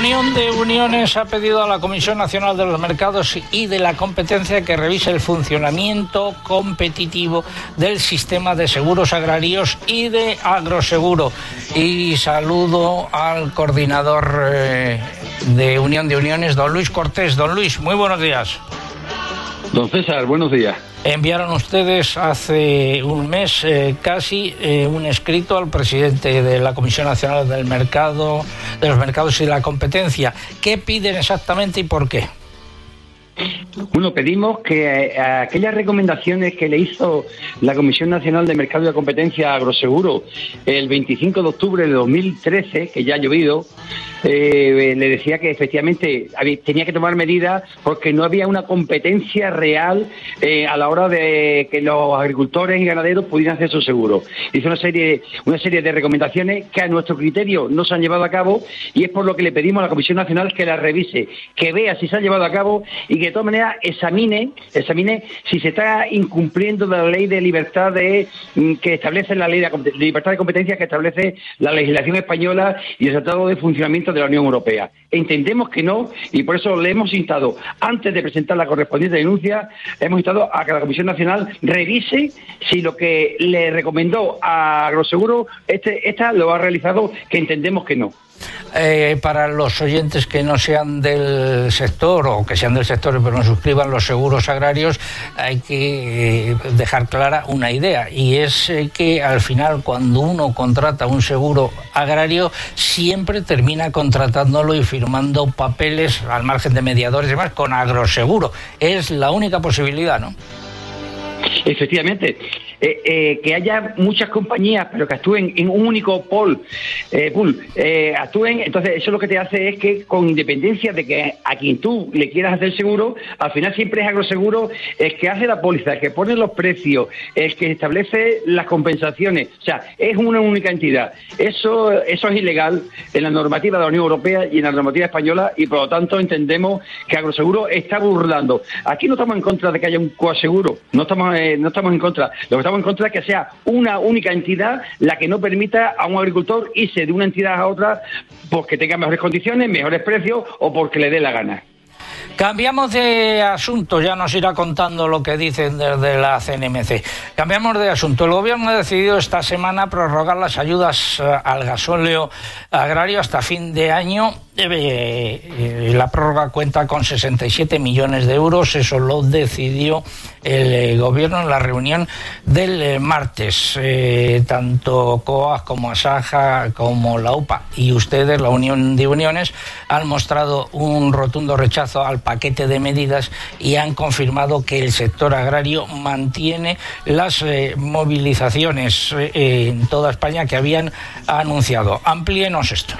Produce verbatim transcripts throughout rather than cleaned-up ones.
Unión de Uniones ha pedido a la Comisión Nacional de los Mercados y de la Competencia que revise el funcionamiento competitivo del sistema de seguros agrarios y de agroseguro. Y saludo al coordinador eh, de Unión de Uniones, don Luis Cortés. Don Luis, muy buenos días. Don César, buenos días. Enviaron ustedes hace un mes eh, casi eh, un escrito al presidente de la Comisión Nacional del Mercado, de los Mercados y de la Competencia. ¿Qué piden exactamente y por qué? Bueno, pedimos que eh, aquellas recomendaciones que le hizo la Comisión Nacional de Mercado y de Competencia a Agroseguro el veinticinco de octubre de dos mil trece, que ya ha llovido, eh, le decía que efectivamente había, tenía que tomar medidas porque no había una competencia real eh, a la hora de que los agricultores y ganaderos pudieran hacer su seguro. Hizo una serie, una serie de recomendaciones que a nuestro criterio no se han llevado a cabo, y es por lo que le pedimos a la Comisión Nacional que las revise, que vea si se han llevado a cabo y que de todas maneras examine, examine si se está incumpliendo la ley de libertad de que establece la ley de libertad de competencia que establece la legislación española y el Tratado de Funcionamiento de la Unión Europea. Entendemos que no, y por eso le hemos instado, antes de presentar la correspondiente denuncia, hemos instado a que la Comisión Nacional revise si lo que le recomendó a Agroseguro este, esta lo ha realizado, que entendemos que no. Eh, para los oyentes que no sean del sector o que sean del sector pero no suscriban los seguros agrarios, hay que eh, dejar clara una idea, y es eh, que al final cuando uno contrata un seguro agrario siempre termina contratándolo y firmando papeles al margen de mediadores y demás con Agroseguro. Es la única posibilidad, ¿no? Efectivamente. Eh, eh, que haya muchas compañías, pero que actúen en un único pool, eh, pool eh, actúen, entonces eso lo que te hace es que, con independencia de que a quien tú le quieras hacer seguro, al final siempre es Agroseguro el que hace la póliza, el que pone los precios, el que establece las compensaciones. O sea, es una única entidad. Eso, eso es ilegal en la normativa de la Unión Europea y en la normativa española, y por lo tanto entendemos que Agroseguro está burlando. Aquí no estamos en contra de que haya un coaseguro, no estamos, eh, no estamos en contra. Lo que estamos en contra es que sea una única entidad la que no permita a un agricultor irse de una entidad a otra porque tenga mejores condiciones, mejores precios o porque le dé la gana. Cambiamos de asunto, ya nos irá contando lo que dicen desde la C N M C. Cambiamos de asunto. El Gobierno ha decidido esta semana prorrogar las ayudas al gasóleo agrario hasta fin de año. Eh, la prórroga cuenta con sesenta y siete millones de euros. Eso lo decidió el Gobierno en la reunión del martes. Eh, tanto C O A como Asaja como la U P A y ustedes, la Unión de Uniones, han mostrado un rotundo rechazo al paquete de medidas y han confirmado que el sector agrario mantiene las eh, movilizaciones eh, en toda España que habían anunciado. Amplíenos esto.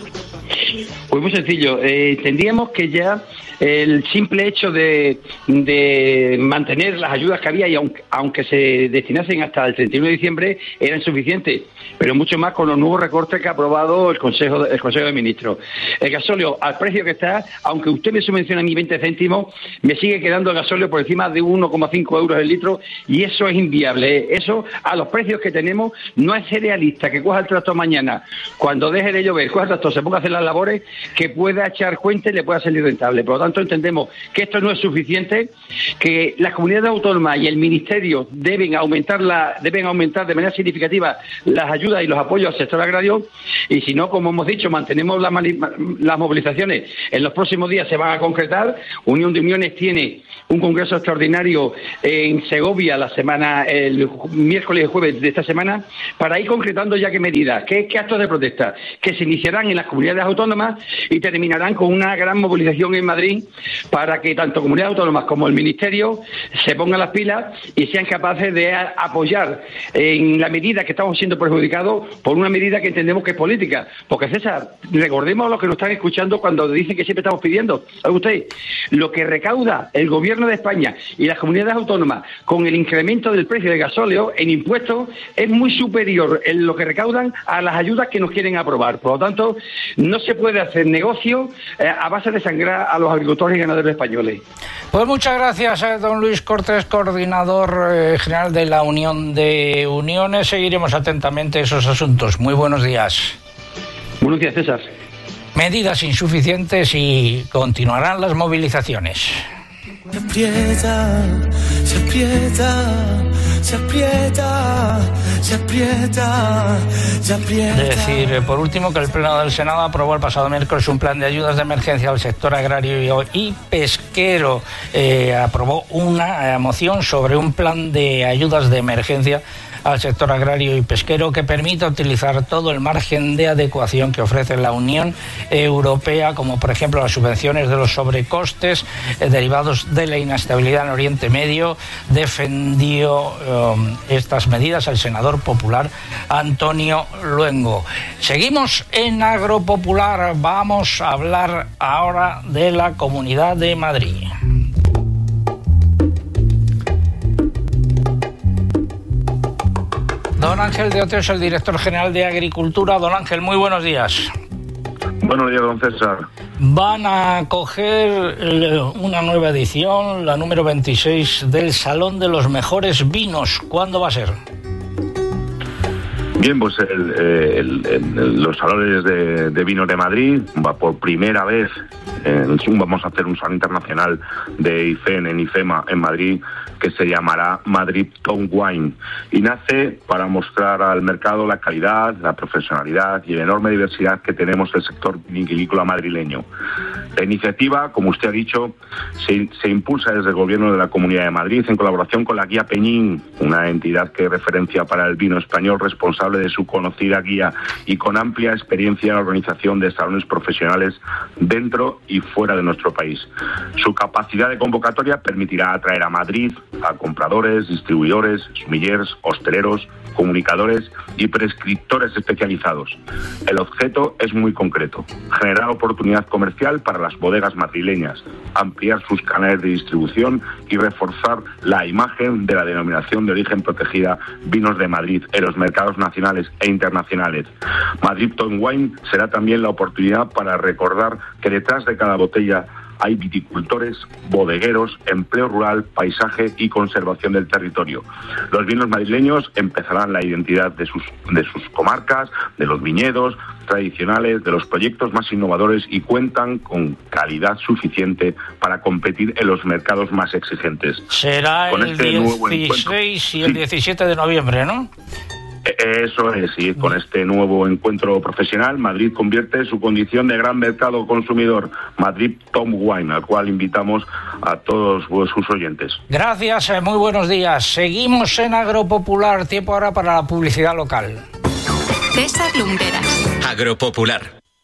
Pues muy sencillo, eh, entendíamos que ya el simple hecho de, de mantener las ayudas que había, y aunque, aunque se destinasen hasta el treinta y uno de diciembre, eran suficientes, pero mucho más con los nuevos recortes que ha aprobado el Consejo, el Consejo de Ministros. El gasóleo, al precio que está, aunque usted me subvenciona a mí veinte céntimos, me sigue quedando el gasóleo por encima de uno coma cinco euros el litro, y eso es inviable. Eso, a los precios que tenemos, no es realista que coja el tractor mañana, cuando deje de llover, coja el tractor, se ponga a hacer las labores, que pueda echar cuenta y le pueda salir rentable. Por lo tanto, entendemos que esto no es suficiente, que las comunidades autónomas y el Ministerio deben aumentar la, deben aumentar de manera significativa las ayudas y los apoyos al sector agrario, y si no, como hemos dicho, mantenemos las, las movilizaciones. En los próximos días se van a concretar. Unión de Uniones tiene un congreso extraordinario en Segovia la semana, el miércoles y jueves de esta semana, para ir concretando ya qué medidas, qué, qué actos de protesta, que se iniciarán en las comunidades autónomas y terminarán con una gran movilización en Madrid, para que tanto comunidades autónomas como el Ministerio se pongan las pilas y sean capaces de apoyar en la medida que estamos siendo perjudicados por una medida que entendemos que es política. Porque, César, recordemos a los que nos están escuchando cuando dicen que siempre estamos pidiendo. ¿Sabe usted? Lo que recauda el Gobierno de España y las comunidades autónomas con el incremento del precio del gasóleo en impuestos es muy superior en lo que recaudan a las ayudas que nos quieren aprobar. Por lo tanto, no se puede hacer negocio eh, a base de sangrar a los agricultores y ganaderos españoles. Pues muchas gracias, eh, don Luis Cortés, coordinador eh, general de la Unión de Uniones. Seguiremos atentamente esos asuntos. Muy buenos días. Buenos días, César. medidas insuficientes y continuarán las movilizaciones. Se aprieta, se aprieta, se aprieta, se aprieta, se aprieta. Es decir, por último, que el Pleno del Senado aprobó el pasado miércoles un plan de ayudas de emergencia al sector agrario y pesquero. Eh, aprobó una eh, moción sobre un plan de ayudas de emergencia al sector agrario y pesquero que permita utilizar todo el margen de adecuación que ofrece la Unión Europea, como por ejemplo las subvenciones de los sobrecostes eh, derivados de la inestabilidad en Oriente Medio. Defendió eh, estas medidas el senador popular Antonio Luengo. Seguimos en Agropopular. Vamos a hablar ahora de la Comunidad de Madrid. Don Ángel de Oteo es el director general de Agricultura. Don Ángel, muy buenos días. Buenos días, don César. Van a coger una nueva edición, la número veintiséis, del Salón de los Mejores Vinos. ¿Cuándo va a ser? Bien, pues el, el, el, los salones de, de vinos de Madrid va por primera vez. Eh, vamos a hacer un salón internacional de I F E M en IFEMA en Madrid, que se llamará Madrid Top Wine, y nace para mostrar al mercado la calidad, la profesionalidad y la enorme diversidad que tenemos el sector vitivinícola madrileño. La iniciativa, como usted ha dicho, se, se impulsa desde el Gobierno de la Comunidad de Madrid en colaboración con la Guía Peñín, una entidad que referencia para el vino español, responsable de su conocida guía y con amplia experiencia en la organización de salones profesionales dentro y fuera de nuestro país. Su capacidad de convocatoria permitirá atraer a Madrid a compradores, distribuidores, sumillers, hosteleros, comunicadores y prescriptores especializados. El objeto es muy concreto: generar oportunidad comercial para las bodegas madrileñas, ampliar sus canales de distribución y reforzar la imagen de la denominación de origen protegida Vinos de Madrid en los mercados nacionales e internacionales. Madrid Top Wine será también la oportunidad para recordar que detrás de cada botella hay viticultores, bodegueros, empleo rural, paisaje y conservación del territorio. Los vinos madrileños empezarán la identidad de sus, de sus comarcas, de los viñedos tradicionales, de los proyectos más innovadores, y cuentan con calidad suficiente para competir en los mercados más exigentes. Será con el este dieciséis y el diecisiete de noviembre, ¿no? Eso es, y con este nuevo encuentro profesional, Madrid convierte su condición de gran mercado consumidor, Madrid Top Wine, al cual invitamos a todos sus oyentes. Gracias, muy buenos días. Seguimos en Agropopular, tiempo ahora para la publicidad local. César Lumberas. Agropopular.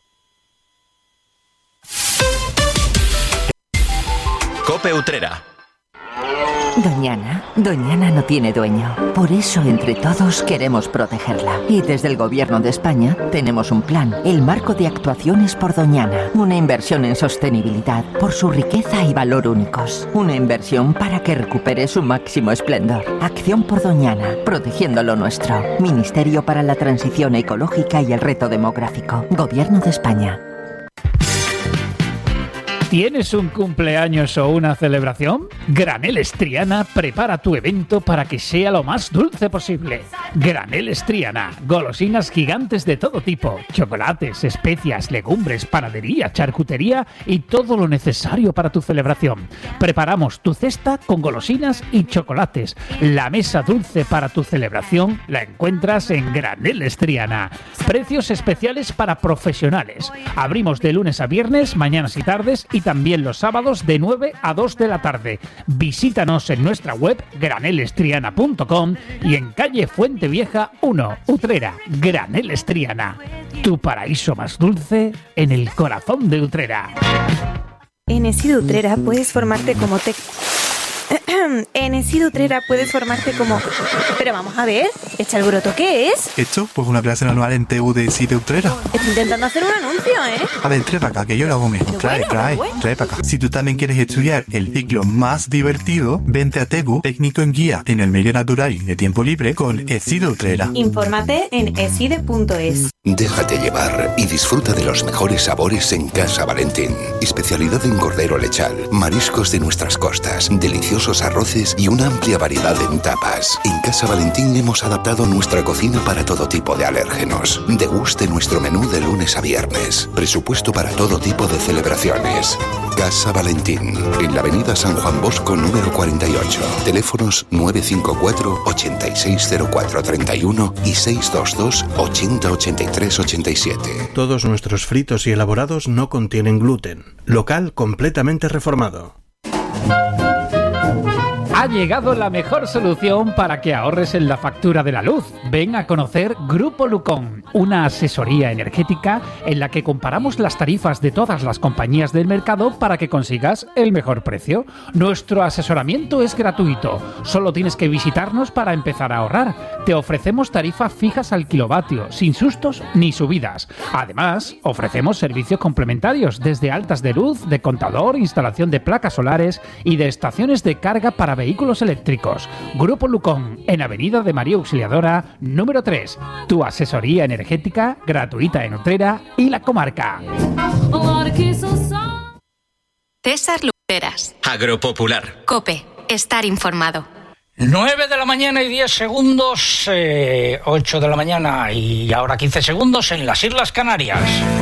Cope Utrera. Doñana, Doñana no tiene dueño. Por eso, entre todos, queremos protegerla. Y desde el Gobierno de España tenemos un plan, el Marco de Actuaciones por Doñana. Una inversión en sostenibilidad por su riqueza y valor únicos. Una inversión para que recupere su máximo esplendor. Acción por Doñana, protegiendo lo nuestro. Ministerio para la Transición Ecológica y el Reto Demográfico. Gobierno de España. ¿Tienes un cumpleaños o una celebración? Graneles Triana prepara tu evento para que sea lo más dulce posible. Graneles Triana, golosinas gigantes de todo tipo, chocolates, especias, legumbres, panadería, charcutería y todo lo necesario para tu celebración. Preparamos tu cesta con golosinas y chocolates. La mesa dulce para tu celebración la encuentras en Graneles Triana. Precios especiales para profesionales. Abrimos de lunes a viernes, mañanas y tardes, y también los sábados de nueve a dos de la tarde. Visítanos en nuestra web graneles triana punto com y en calle Fuente Vieja uno, Utrera. Graneles Triana, tu paraíso más dulce en el corazón de Utrera. En ESID Utrera puedes formarte como te... En ESID Utrera puedes formarte como... Pero vamos a ver, ¿este alboroto qué es? ¿Esto? Pues una clase anual en T U de ESID Utrera. Estoy intentando hacer un anuncio, ¿eh? A ver, trae para acá, que yo lo hago mejor. Trae, bueno, trae, bueno. trae para acá. Si tú también quieres estudiar el ciclo más divertido, vente a T E G U, técnico en guía en el medio natural y de tiempo libre con ESID Utrera. Infórmate en eside punto es. Déjate llevar y disfruta de los mejores sabores en Casa Valentín. Especialidad en cordero lechal, mariscos de nuestras costas, deliciosos deliciosos arroces y una amplia variedad en tapas. En Casa Valentín hemos adaptado nuestra cocina para todo tipo de alérgenos. Deguste nuestro menú de lunes a viernes. Presupuesto para todo tipo de celebraciones. Casa Valentín, en la avenida San Juan Bosco número cuarenta y ocho. Teléfonos nueve cinco cuatro, ochenta y seis cero cuatro treinta y uno y seis dos dos, ochenta ochenta y tres ochenta y siete. Todos nuestros fritos y elaborados no contienen gluten. Local completamente reformado. Ha llegado la mejor solución para que ahorres en la factura de la luz. Ven a conocer Grupo Lucón, una asesoría energética en la que comparamos las tarifas de todas las compañías del mercado para que consigas el mejor precio. Nuestro asesoramiento es gratuito. Solo tienes que visitarnos para empezar a ahorrar. Te ofrecemos tarifas fijas al kilovatio, sin sustos ni subidas. Además, ofrecemos servicios complementarios desde altas de luz, de contador, instalación de placas solares y de estaciones de carga para vehículos Vehículos eléctricos. Grupo Lucón, en Avenida de María Auxiliadora, número tres. Tu asesoría energética gratuita en Utrera y la comarca. César Lumberas. Agropopular. COPE. Estar informado. nueve de la mañana y diez segundos, eh, ocho de la mañana y ahora quince segundos en las Islas Canarias.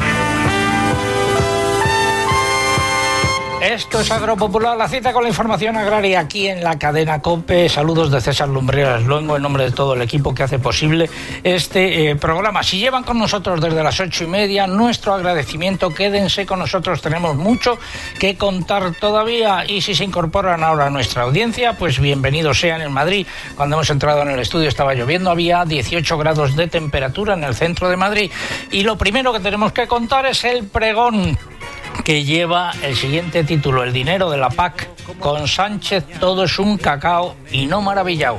Esto es Agropopular, la cita con la información agraria aquí en la cadena COPE. Saludos de César Lumbreras Luengo en nombre de todo el equipo que hace posible este eh, programa. Si llevan con nosotros desde las ocho y media, nuestro agradecimiento. Quédense con nosotros, tenemos mucho que contar todavía. Y si se incorporan ahora a nuestra audiencia, pues bienvenidos sean. En Madrid, cuando hemos entrado en el estudio estaba lloviendo, había dieciocho grados de temperatura en el centro de Madrid. Y lo primero que tenemos que contar es el pregón que lleva el siguiente título: el dinero de la P A C. Con Sánchez todo es un cacao y no maravillao.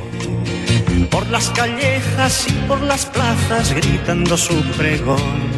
Por las callejas y por las plazas gritando su pregón.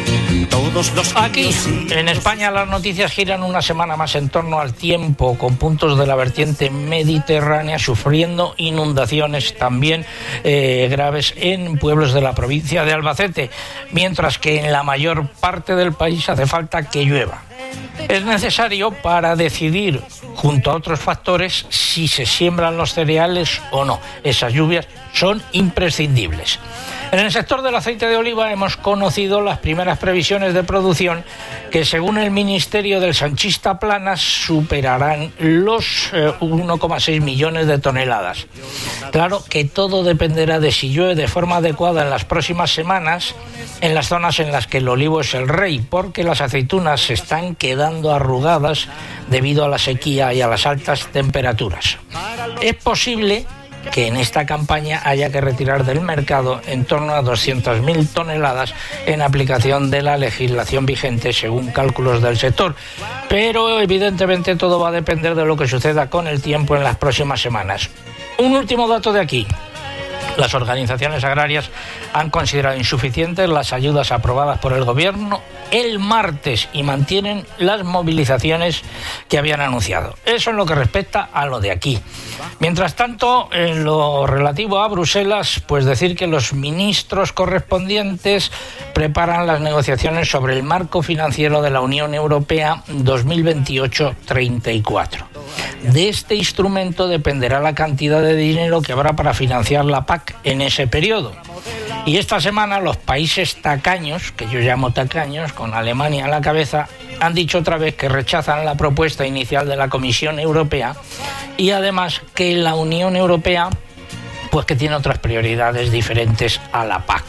Todos los Aquí, en España, las noticias giran una semana más en torno al tiempo, con puntos de la vertiente mediterránea sufriendo inundaciones también eh, graves en pueblos de la provincia de Albacete, mientras que en la mayor parte del país hace falta que llueva. Es necesario para decidir, junto a otros factores, si se siembran los cereales o no. Esas lluvias son imprescindibles. En el sector del aceite de oliva hemos conocido las primeras previsiones de producción que, según el Ministerio del Sanchista Planas, superarán los eh, uno coma seis millones de toneladas. Claro que todo dependerá de si llueve de forma adecuada en las próximas semanas en las zonas en las que el olivo es el rey, porque las aceitunas se están quedando arrugadas debido a la sequía y a las altas temperaturas. Es posible que en esta campaña haya que retirar del mercado en torno a doscientas mil toneladas en aplicación de la legislación vigente, según cálculos del sector. Pero evidentemente todo va a depender de lo que suceda con el tiempo en las próximas semanas. Un último dato de aquí. Las organizaciones agrarias han considerado insuficientes las ayudas aprobadas por el Gobierno el martes y mantienen las movilizaciones que habían anunciado. Eso en lo que respecta a lo de aquí. Mientras tanto, en lo relativo a Bruselas, pues decir que los ministros correspondientes preparan las negociaciones sobre el marco financiero de la Unión Europea dos mil veintiocho treinta y cuatro. De este instrumento dependerá la cantidad de dinero que habrá para financiar la P A C en ese periodo. Y esta semana los países tacaños, que yo llamo tacaños, con Alemania a la cabeza, han dicho otra vez que rechazan la propuesta inicial de la Comisión Europea y además que la Unión Europea, pues que tiene otras prioridades diferentes a la P A C,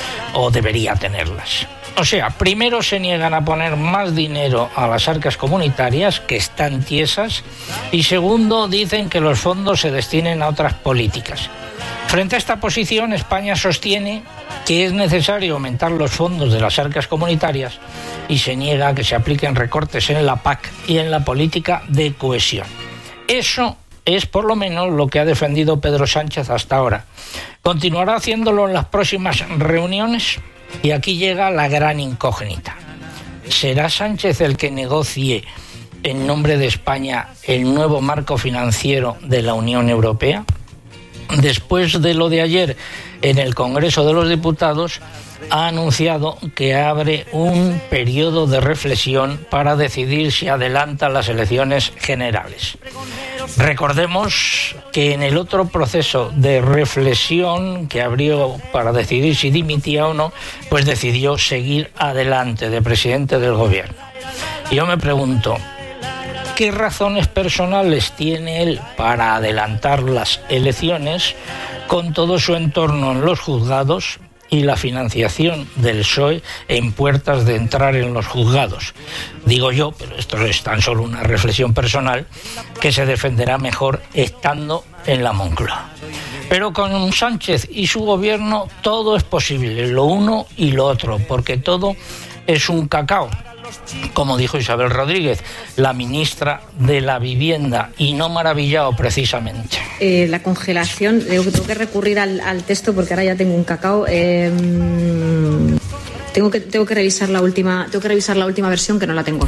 o debería tenerlas. O sea, primero se niegan a poner más dinero a las arcas comunitarias, que están tiesas, y segundo, dicen que los fondos se destinen a otras políticas. Frente a esta posición, España sostiene que es necesario aumentar los fondos de las arcas comunitarias y se niega a que se apliquen recortes en la P A C y en la política de cohesión. Eso es por lo menos lo que ha defendido Pedro Sánchez hasta ahora. ¿Continuará haciéndolo en las próximas reuniones? Y aquí llega la gran incógnita. ¿Será Sánchez el que negocie en nombre de España el nuevo marco financiero de la Unión Europea? Después de lo de ayer en el Congreso de los Diputados, ha anunciado que abre un periodo de reflexión para decidir si adelanta las elecciones generales. Recordemos que en el otro proceso de reflexión que abrió para decidir si dimitía o no, pues decidió seguir adelante de presidente del gobierno. Y yo me pregunto, ¿qué razones personales tiene él para adelantar las elecciones con todo su entorno en los juzgados y la financiación del P S O E en puertas de entrar en los juzgados? Digo yo, pero esto es tan solo una reflexión personal, que se defenderá mejor estando en la Moncloa. Pero con Sánchez y su gobierno todo es posible, lo uno y lo otro, porque todo es un cacao, como dijo Isabel Rodríguez, la ministra de la Vivienda, y no maravillado precisamente. Eh, la congelación, tengo, tengo que recurrir al, al texto porque ahora ya tengo un cacao. Eh, tengo que tengo que revisar la última, tengo que revisar la última versión que no la tengo.